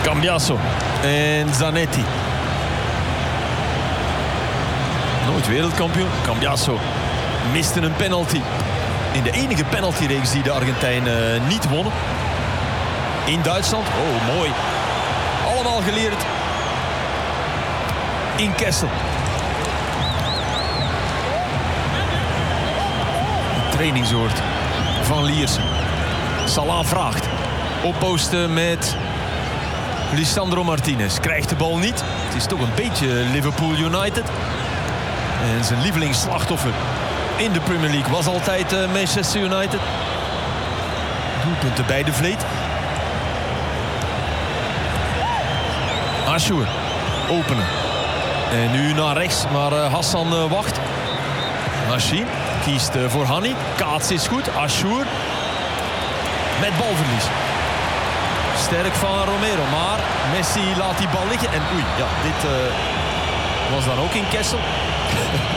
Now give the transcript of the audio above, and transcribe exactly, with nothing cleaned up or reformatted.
Cambiasso en Zanetti. Nooit wereldkampioen. Cambiasso miste een penalty. In de enige penaltyreeks die de Argentijnen niet wonnen. In Duitsland. Oh, mooi. Allemaal geleerd in Kessel. Een trainingsoord van Liersen. Salah vraagt. Opposten met Lisandro Martinez. Krijgt de bal niet. Het is toch een beetje Liverpool United. En zijn lievelingsslachtoffer in de Premier League was altijd uh, Manchester United. Doelpunten bij de Vleet. Ashour. Openen. En nu naar rechts, maar uh, Hassan uh, wacht. Machine kiest uh, voor Hani. Kaats is goed. Ashour. Met balverlies. Sterk van Romero, maar Messi laat die bal liggen. En oei, ja, dit uh, was dan ook in Kessel.